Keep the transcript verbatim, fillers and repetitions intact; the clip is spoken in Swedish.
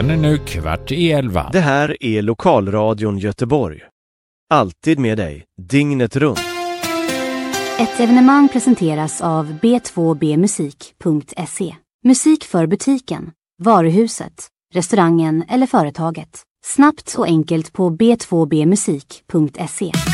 Klockan är nu kvart i elva. Det här är Lokalradion Göteborg. Alltid med dig, dygnet runt. Ett evenemang presenteras av b två b musik punkt se. Musik för butiken, varuhuset, restaurangen eller företaget. Snabbt och enkelt på b två b musik punkt se.